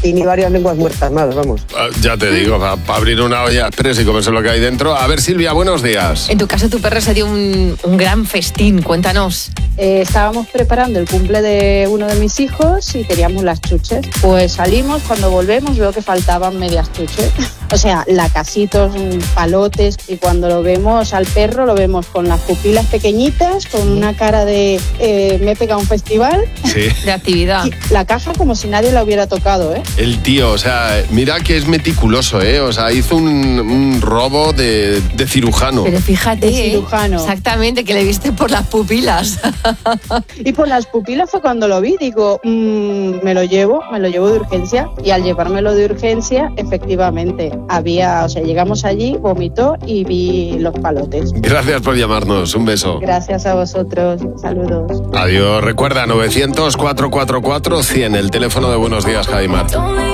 y ni varias lenguas muertas más, vamos. Ya te digo, para abrir una olla express y comerse lo que hay dentro. A ver, Silvia, buenos días. En tu caso, tu perro se dio un gran festín. Cuéntanos. Estábamos preparando el cumple de uno de mis hijos y teníamos las chuches. Pues salimos, cuando volvemos veo que faltaban medias chuches. O sea, lacasitos, palotes, y cuando lo vemos al perro lo vemos con las pupilas pequeñitas, con una cara de me he pegado un festival. Sí. De actividad. Y la caja como si nadie la hubiera tocado, ¿eh? El tío, o sea, mira que es meticuloso, ¿eh? O sea, hizo un robo de cirujano. Pero fíjate, De cirujano. exactamente, que le viste por las pupilas. Y por las pupilas fue cuando lo vi, digo, me lo llevo de urgencia. Y al llevármelo de urgencia, efectivamente, llegamos allí, vomitó y vi los palotes. Gracias por llamarnos, un beso. Gracias a vosotros, saludos. Adiós, recuerda 900 444 100, el teléfono de Buenos Días, Javimar.